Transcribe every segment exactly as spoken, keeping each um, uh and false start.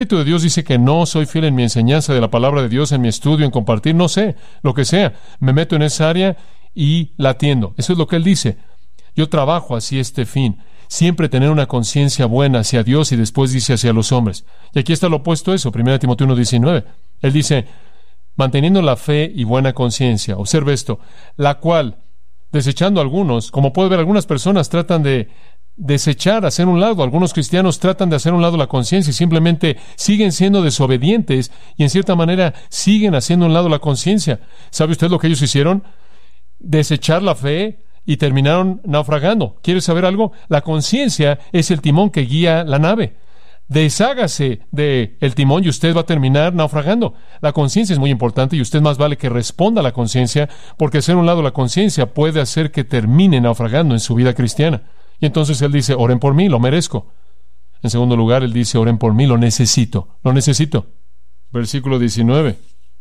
Espíritu de Dios dice que no soy fiel en mi enseñanza de la palabra de Dios, en mi estudio, en compartir, no sé, lo que sea. Me meto en esa área y la atiendo. Eso es lo que Él dice. Yo trabajo hacia este fin. Siempre tener una conciencia buena hacia Dios y después dice hacia los hombres. Y aquí está lo opuesto a eso, primera Timoteo uno diecinueve. Él dice, manteniendo la fe y buena conciencia. Observe esto, la cual, desechando a algunos, como puede ver, algunas personas tratan de desechar, hacer un lado. Algunos cristianos tratan de hacer un lado la conciencia y simplemente siguen siendo desobedientes y en cierta manera siguen haciendo un lado la conciencia. ¿Sabe usted lo que ellos hicieron? Desechar la fe y terminaron naufragando. ¿Quiere saber algo? La conciencia es el timón que guía la nave. Deshágase del timón y usted va a terminar naufragando. La conciencia es muy importante y usted más vale que responda a la conciencia, porque hacer un lado la conciencia puede hacer que termine naufragando en su vida cristiana. Y entonces él dice, oren por mí, lo merezco. En segundo lugar, él dice, oren por mí, lo necesito, lo necesito. Versículo diecinueve.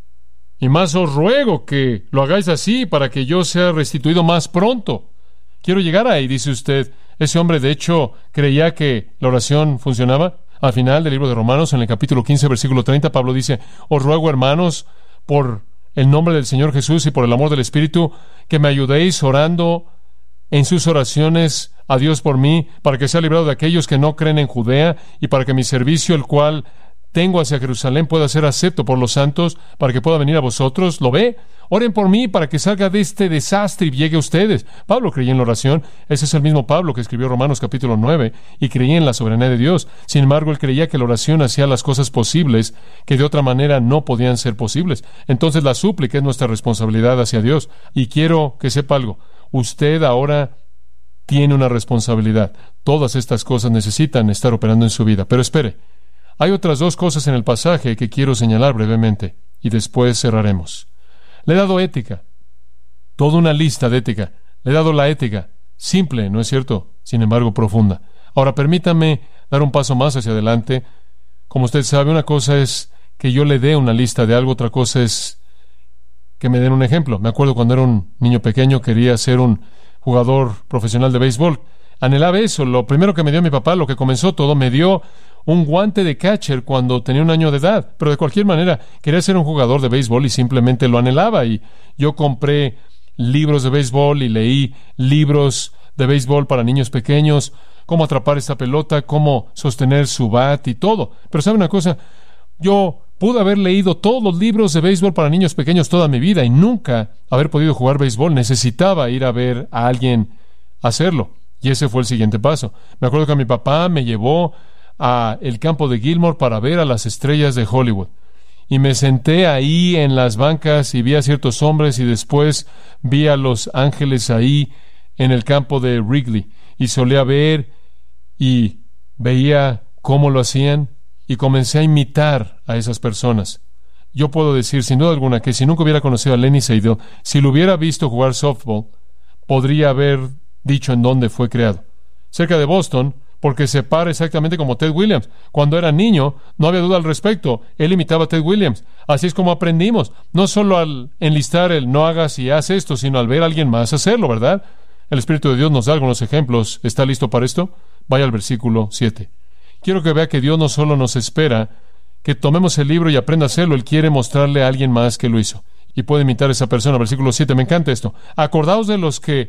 Y más os ruego que lo hagáis así para que yo sea restituido más pronto. Quiero llegar ahí, dice usted. Ese hombre, de hecho, creía que la oración funcionaba. Al final del libro de Romanos, en el capítulo quince, versículo treinta, Pablo dice, os ruego, hermanos, por el nombre del Señor Jesús y por el amor del Espíritu, que me ayudéis orando en sus oraciones a Dios por mí, para que sea librado de aquellos que no creen en Judea, y para que mi servicio, el cual tengo hacia Jerusalén, pueda ser acepto por los santos, para que pueda venir a vosotros. ¿Lo ve? Oren por mí para que salga de este desastre y llegue a ustedes. Pablo creía en la oración. Ese es el mismo Pablo que escribió Romanos capítulo nueve, y creía en la soberanía de Dios. Sin embargo, él creía que la oración hacía las cosas posibles que de otra manera no podían ser posibles. Entonces la súplica es nuestra responsabilidad hacia Dios. Y quiero que sepa algo. Usted ahora tiene una responsabilidad. Todas estas cosas necesitan estar operando en su vida. Pero espere, hay otras dos cosas en el pasaje que quiero señalar brevemente, y después cerraremos. Le he dado ética, toda una lista de ética. Le he dado la ética, simple, ¿no es cierto? Sin embargo, profunda. Ahora, permítame dar un paso más hacia adelante. Como usted sabe, una cosa es que yo le dé una lista de algo, otra cosa es que me den un ejemplo. Me acuerdo cuando era un niño pequeño, quería ser un jugador profesional de béisbol. Anhelaba eso. Lo primero que me dio mi papá, lo que comenzó todo, me dio un guante de catcher cuando tenía un año de edad. Pero de cualquier manera, quería ser un jugador de béisbol y simplemente lo anhelaba. Y yo compré libros de béisbol y leí libros de béisbol para niños pequeños, cómo atrapar esta pelota, cómo sostener su bat y todo. Pero ¿sabe una cosa? Yo pude haber leído todos los libros de béisbol para niños pequeños toda mi vida y nunca haber podido jugar béisbol. Necesitaba ir a ver a alguien hacerlo. Y ese fue el siguiente paso. Me acuerdo que mi papá me llevó a el campo de Gilmore para ver a las estrellas de Hollywood. Y me senté ahí en las bancas y vi a ciertos hombres y después vi a los ángeles ahí en el campo de Wrigley. Y solía ver y veía cómo lo hacían y comencé a imitar a esas personas. Yo puedo decir sin duda alguna que si nunca hubiera conocido a Lenny Seidel, si lo hubiera visto jugar softball, podría haber dicho en dónde fue creado. Cerca de Boston, porque se para exactamente como Ted Williams. Cuando era niño, no había duda al respecto. Él imitaba a Ted Williams. Así es como aprendimos. No solo al enlistar el no hagas y haz esto, sino al ver a alguien más hacerlo, ¿verdad? El Espíritu de Dios nos da algunos ejemplos. ¿Está listo para esto? Vaya al versículo siete. Quiero que vea que Dios no solo nos espera que tomemos el libro y aprenda a hacerlo. Él quiere mostrarle a alguien más que lo hizo. Y puede imitar a esa persona. Versículo siete. Me encanta esto. Acordaos de los que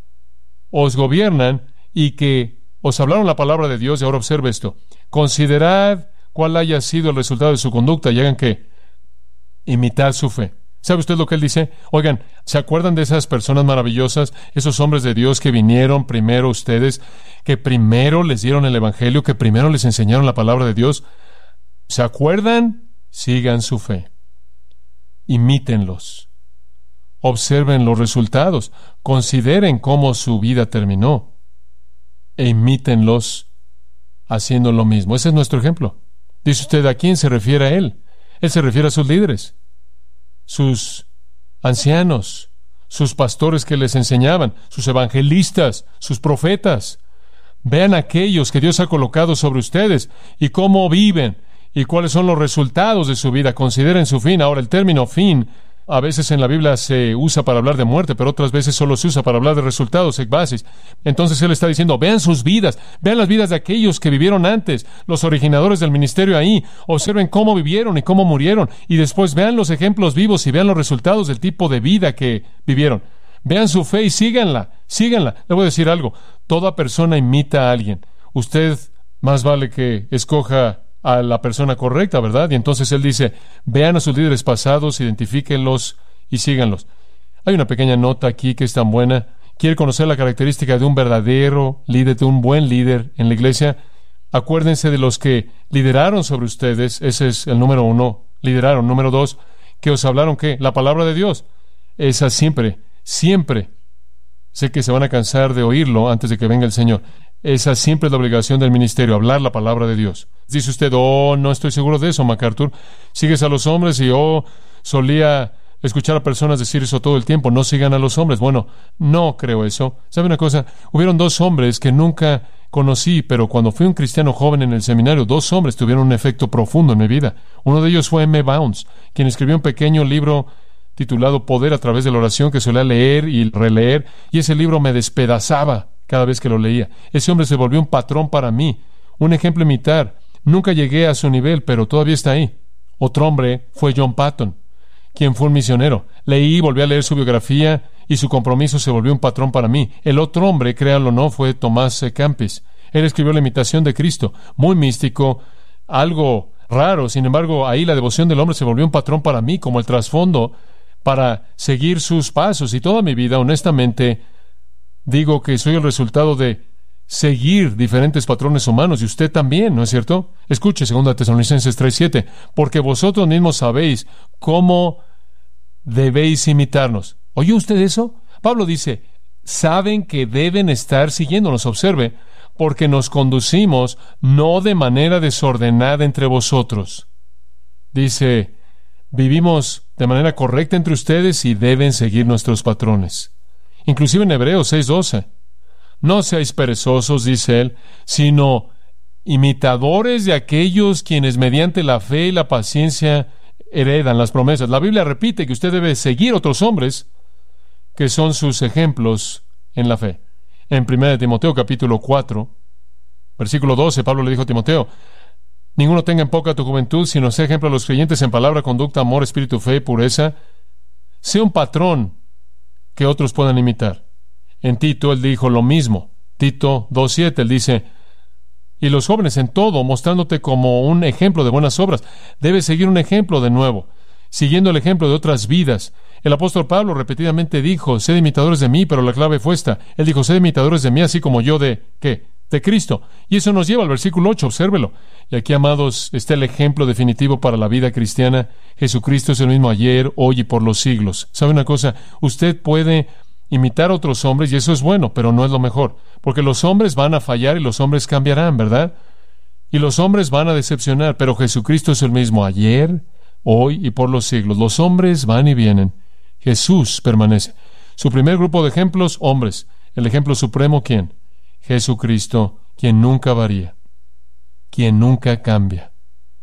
os gobiernan y que os hablaron la palabra de Dios, y ahora observe esto. Considerad cuál haya sido el resultado de su conducta y hagan ¿qué? Imitar su fe. ¿Sabe usted lo que él dice? Oigan, ¿se acuerdan de esas personas maravillosas, esos hombres de Dios que vinieron primero a ustedes, que primero les dieron el evangelio, que primero les enseñaron la palabra de Dios? ¿Se acuerdan? Sigan su fe. Imítenlos. Observen los resultados. Consideren cómo su vida terminó. E imítenlos haciendo lo mismo. Ese es nuestro ejemplo. Dice usted, ¿a quién se refiere a él? Él se refiere a sus líderes, sus ancianos, sus pastores que les enseñaban, sus evangelistas, sus profetas. Vean aquellos que Dios ha colocado sobre ustedes y cómo viven y cuáles son los resultados de su vida. Consideren su fin. Ahora, el término fin A veces en la Biblia se usa para hablar de muerte, pero otras veces solo se usa para hablar de resultados, ekbasis. Entonces Él está diciendo, vean sus vidas, vean las vidas de aquellos que vivieron antes, los originadores del ministerio ahí, observen cómo vivieron y cómo murieron, y después vean los ejemplos vivos y vean los resultados del tipo de vida que vivieron. Vean su fe y síganla, síganla. Le voy a decir algo, toda persona imita a alguien. Usted más vale que escoja a la persona correcta, ¿verdad? Y entonces Él dice, vean a sus líderes pasados, identifíquenlos y síganlos. Hay una pequeña nota aquí que es tan buena. ¿Quiere conocer la característica de un verdadero líder, de un buen líder en la iglesia? Acuérdense de los que lideraron sobre ustedes. Ese es el número uno. Lideraron. Número dos, que os hablaron, ¿qué? La palabra de Dios. Esa siempre, siempre. Sé que se van a cansar de oírlo antes de que venga el Señor. Esa siempre es la obligación del ministerio, hablar la palabra de Dios. Dice usted, oh, no estoy seguro de eso, MacArthur. Sigues a los hombres y, oh, solía escuchar a personas decir eso todo el tiempo. No sigan a los hombres. Bueno, no creo eso. ¿Sabe una cosa? Hubieron dos hombres que nunca conocí, pero cuando fui un cristiano joven en el seminario, dos hombres tuvieron un efecto profundo en mi vida. Uno de ellos fue M. Bounds, quien escribió un pequeño libro titulado Poder a través de la oración, que solía leer y releer, y ese libro me despedazaba cada vez que lo leía. Ese hombre se volvió un patrón para mí, un ejemplo a imitar. Nunca llegué a su nivel, pero todavía está ahí. Otro hombre fue John Patton, quien fue un misionero. Leí y volví a leer su biografía, y su compromiso se volvió un patrón para mí. El otro hombre, créanlo o no, fue Tomás Kempis. Él escribió La imitación de Cristo, muy místico, algo raro. Sin embargo, ahí la devoción del hombre se volvió un patrón para mí, como el trasfondo para seguir sus pasos. Y toda mi vida, honestamente, digo que soy el resultado de seguir diferentes patrones humanos, y usted también, ¿no es cierto? Escuche segunda Tesalonicenses tres siete, porque vosotros mismos sabéis cómo debéis imitarnos. ¿Oyó usted eso? Pablo dice, saben que deben estar siguiéndonos. Observe, porque nos conducimos no de manera desordenada entre vosotros. Dice, vivimos de manera correcta entre ustedes y deben seguir nuestros patrones. Inclusive en Hebreos seis doce. No seáis perezosos, dice él, sino imitadores de aquellos quienes mediante la fe y la paciencia heredan las promesas. La Biblia repite que usted debe seguir otros hombres que son sus ejemplos en la fe. En primera de Timoteo capítulo cuatro, versículo doce, Pablo le dijo a Timoteo, ninguno tenga en poca tu juventud, sino sea ejemplo a los creyentes en palabra, conducta, amor, espíritu, fe y pureza. Sea un patrón que otros puedan imitar. En Tito él dijo lo mismo. Tito dos siete, él dice, y los jóvenes en todo, mostrándote como un ejemplo de buenas obras. Debes seguir un ejemplo de nuevo, siguiendo el ejemplo de otras vidas. El apóstol Pablo repetidamente dijo, sed imitadores de mí, pero la clave fue esta. Él dijo, sed imitadores de mí, así como yo de, ¿qué? De Cristo. Y eso nos lleva al versículo ocho, obsérvelo. Y aquí, amados, está el ejemplo definitivo para la vida cristiana. Jesucristo es el mismo ayer, hoy y por los siglos. ¿Sabe una cosa? Usted puede imitar a otros hombres, y eso es bueno, pero no es lo mejor. Porque los hombres van a fallar y los hombres cambiarán, ¿verdad? Y los hombres van a decepcionar, pero Jesucristo es el mismo ayer, hoy y por los siglos. Los hombres van y vienen. Jesús permanece. Su primer grupo de ejemplos, hombres. El ejemplo supremo, ¿quién? Jesucristo, quien nunca varía, quien nunca cambia.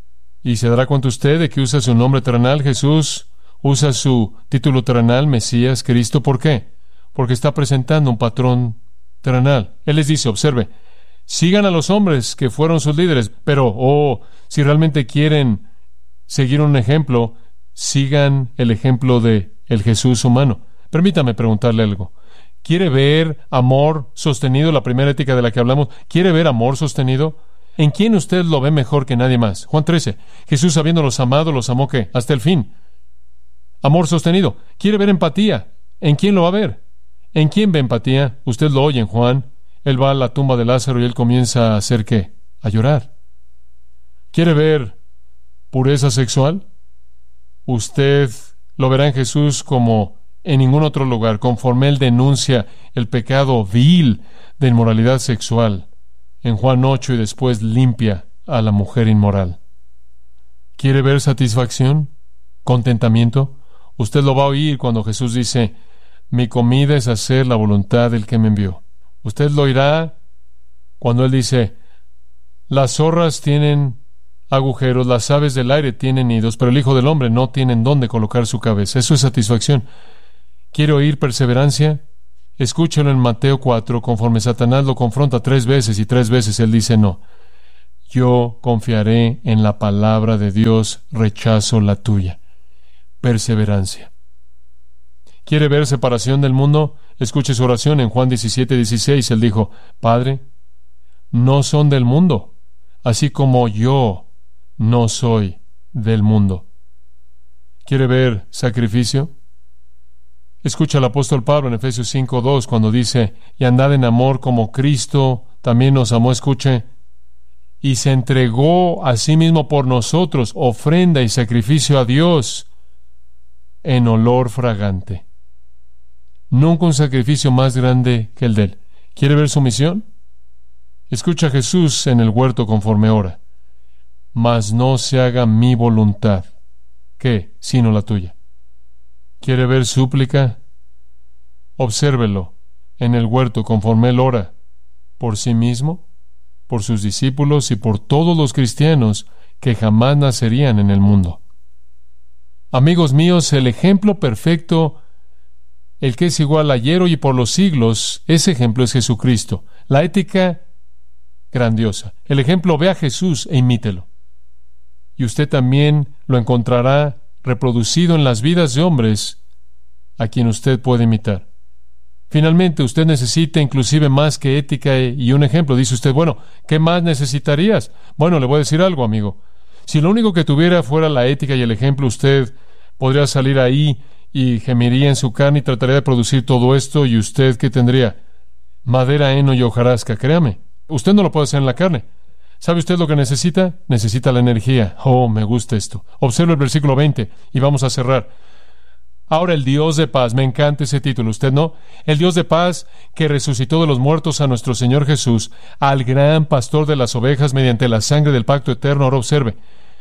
Y se dará cuenta usted de que usa su nombre terrenal, Jesús, usa su título terrenal, Mesías, Cristo. ¿Por qué? Porque está presentando un patrón terrenal. Él les dice, observe, sigan a los hombres que fueron sus líderes, pero, oh, si realmente quieren seguir un ejemplo, sigan el ejemplo de el Jesús humano. Permítame preguntarle algo. ¿Quiere ver amor sostenido? La primera ética de la que hablamos. ¿Quiere ver amor sostenido? ¿En quién usted lo ve mejor que nadie más? Juan trece. Jesús, habiéndolos amado, los amó ¿qué? Hasta el fin. Amor sostenido. ¿Quiere ver empatía? ¿En quién lo va a ver? ¿En quién ve empatía? Usted lo oye en Juan. Él va a la tumba de Lázaro y él comienza a hacer ¿qué? A llorar. ¿Quiere ver pureza sexual? Usted lo verá en Jesús como en ningún otro lugar, conforme él denuncia el pecado vil de inmoralidad sexual en Juan ocho y después limpia a la mujer inmoral. ¿Quiere ver satisfacción? ¿Contentamiento? Usted lo va a oír cuando Jesús dice, mi comida es hacer la voluntad del que me envió. Usted lo oirá cuando él dice, las zorras tienen agujeros, las aves del aire tienen nidos, pero el Hijo del Hombre no tiene en dónde colocar su cabeza. Eso es satisfacción. ¿Quiere oír perseverancia? Escúchelo en Mateo cuatro, conforme Satanás lo confronta tres veces y tres veces él dice no. Yo confiaré en la palabra de Dios, rechazo la tuya. Perseverancia. ¿Quiere ver separación del mundo? Escuche su oración en Juan diecisiete, dieciséis. Él dijo, Padre, no son del mundo, así como yo no soy del mundo. ¿Quiere ver sacrificio? Escucha al apóstol Pablo en Efesios cinco, dos, cuando dice, y andad en amor como Cristo también nos amó. Escuche, y se entregó a sí mismo por nosotros, ofrenda y sacrificio a Dios en olor fragante. Nunca un sacrificio más grande que el de él. ¿Quiere ver su misión? Escucha a Jesús en el huerto conforme ora. Mas no se haga mi voluntad, ¿qué? Sino la tuya. ¿Quiere ver súplica? Obsérvelo en el huerto conforme él ora, por sí mismo, por sus discípulos y por todos los cristianos que jamás nacerían en el mundo. Amigos míos, el ejemplo perfecto, el que es igual ayer, hoy y por los siglos, ese ejemplo es Jesucristo. La ética grandiosa. El ejemplo, ve a Jesús e imítelo. Y usted también lo encontrará reproducido en las vidas de hombres a quien usted puede imitar. Finalmente, usted necesita inclusive más que ética y un ejemplo. Dice usted, bueno, ¿qué más necesitarías? Bueno, le voy a decir algo, amigo. Si lo único que tuviera fuera la ética y el ejemplo, usted podría salir ahí y gemiría en su carne y trataría de producir todo esto, y usted, ¿qué tendría? Madera, heno y hojarasca. Créame, usted no lo puede hacer en la carne. ¿Sabe usted lo que necesita? Necesita la energía. Oh, me gusta esto. Observe el versículo veinte y vamos a cerrar. Ahora el Dios de paz, me encanta ese título, ¿usted no? El Dios de paz que resucitó de los muertos a nuestro Señor Jesús, al gran pastor de las ovejas mediante la sangre del pacto eterno. Ahora observe.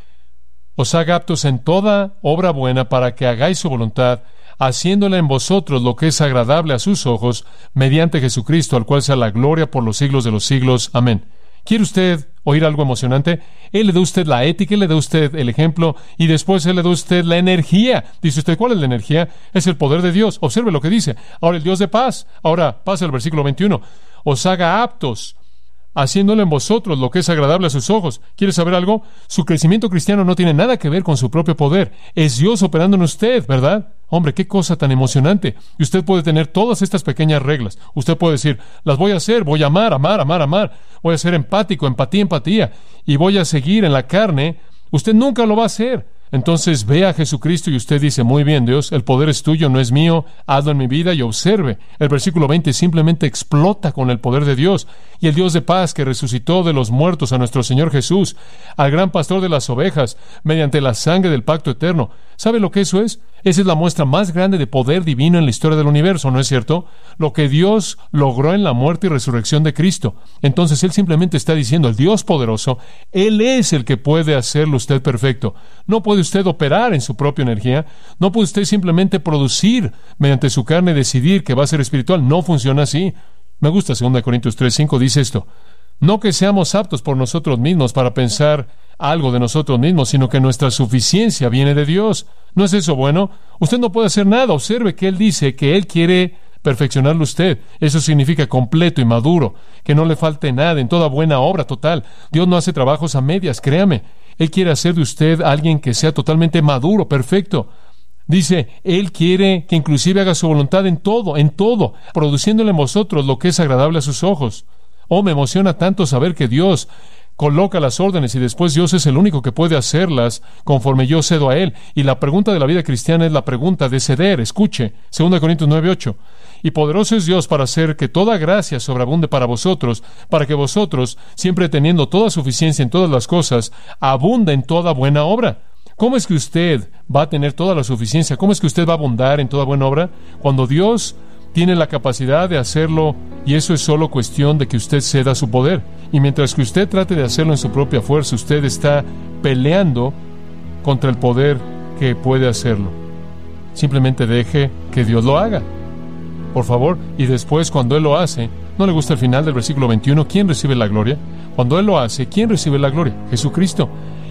Os haga aptos en toda obra buena para que hagáis su voluntad, haciéndola en vosotros lo que es agradable a sus ojos, mediante Jesucristo, al cual sea la gloria por los siglos de los siglos. Amén. ¿Quiere usted oír algo emocionante? Él le da a usted la ética, Él le da a usted el ejemplo, y después Él le da a usted la energía. Dice usted, ¿cuál es la energía? Es el poder de Dios. Observe lo que dice. Ahora el Dios de paz. Ahora pasa el versículo veintiuno. Os haga aptos, haciéndole en vosotros lo que es agradable a sus ojos. ¿Quiere saber algo? Su crecimiento cristiano no tiene nada que ver con su propio poder. Es Dios operando en usted, ¿verdad? Hombre, qué cosa tan emocionante. Y usted puede tener todas estas pequeñas reglas. Usted puede decir, las voy a hacer, voy a amar, amar, amar, amar. Voy a ser empático, empatía, empatía. Y voy a seguir en la carne. Usted nunca lo va a hacer. Entonces ve a Jesucristo y usted dice, muy bien, Dios, el poder es tuyo, no es mío, hazlo en mi vida. Y observe, el versículo veinte simplemente explota con el poder de Dios. Y el Dios de paz que resucitó de los muertos a nuestro Señor Jesús, al gran pastor de las ovejas, mediante la sangre del pacto eterno. ¿Sabe lo que eso es? Esa es la muestra más grande de poder divino en la historia del universo, ¿no es cierto? Lo que Dios logró en la muerte y resurrección de Cristo. Entonces Él simplemente está diciendo, el Dios poderoso, Él es el que puede hacerlo usted perfecto. No puede usted operar en su propia energía, no puede usted simplemente producir mediante su carne y decidir que va a ser espiritual. No funciona así. Me gusta segunda Corintios tres cinco, dice esto. No que seamos aptos por nosotros mismos para pensar algo de nosotros mismos, sino que nuestra suficiencia viene de Dios. ¿No es eso bueno? Usted no puede hacer nada. Observe que Él dice que Él quiere perfeccionarlo usted. Eso significa completo y maduro, que no le falte nada en toda buena obra total. Dios no hace trabajos a medias, créame. Él quiere hacer de usted alguien que sea totalmente maduro, perfecto. Dice, Él quiere que inclusive haga su voluntad en todo, en todo, produciéndole en vosotros lo que es agradable a sus ojos. Oh, me emociona tanto saber que Dios coloca las órdenes y después Dios es el único que puede hacerlas conforme yo cedo a Él. Y la pregunta de la vida cristiana es la pregunta de ceder. Escuche, segunda Corintios nueve ocho. Y poderoso es Dios para hacer que toda gracia sobreabunde para vosotros, para que vosotros, siempre teniendo toda suficiencia en todas las cosas, abunde en toda buena obra. ¿Cómo es que usted va a tener toda la suficiencia? ¿Cómo es que usted va a abundar en toda buena obra? Cuando Dios tiene la capacidad de hacerlo, y eso es solo cuestión de que usted ceda su poder. Y mientras que usted trate de hacerlo en su propia fuerza, usted está peleando contra el poder que puede hacerlo. Simplemente deje que Dios lo haga, por favor. Y después, cuando Él lo hace, ¿no le gusta el final del versículo veintiuno? ¿Quién recibe la gloria? Cuando Él lo hace, ¿quién recibe la gloria? Jesucristo.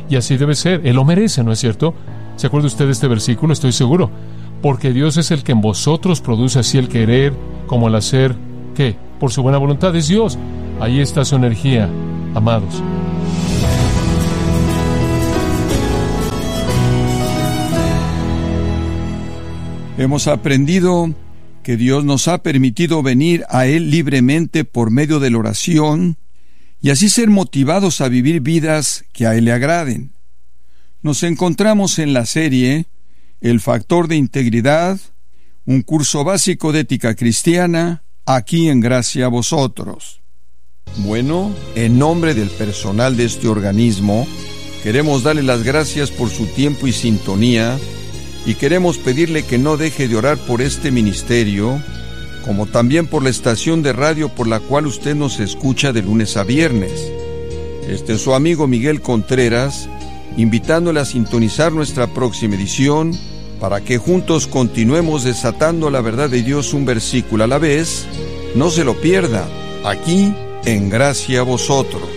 Y así debe ser. Él lo merece, ¿no es cierto? ¿Se acuerda usted de este versículo? Estoy seguro. Porque Dios es el que en vosotros produce así el querer como el hacer, ¿qué? Por su buena voluntad. Es Dios. Ahí está su energía, amados. Hemos aprendido que Dios nos ha permitido venir a Él libremente por medio de la oración y así ser motivados a vivir vidas que a Él le agraden. Nos encontramos en la serie El factor de integridad, un curso básico de ética cristiana, aquí en Gracia a Vosotros. Bueno, en nombre del personal de este organismo, queremos darle las gracias por su tiempo y sintonía, y queremos pedirle que no deje de orar por este ministerio, como también por la estación de radio por la cual usted nos escucha de lunes a viernes. Este es su amigo Miguel Contreras, invitándole a sintonizar nuestra próxima edición, para que juntos continuemos desatando la verdad de Dios un versículo a la vez. No se lo pierda, aquí en Gracia a Vosotros.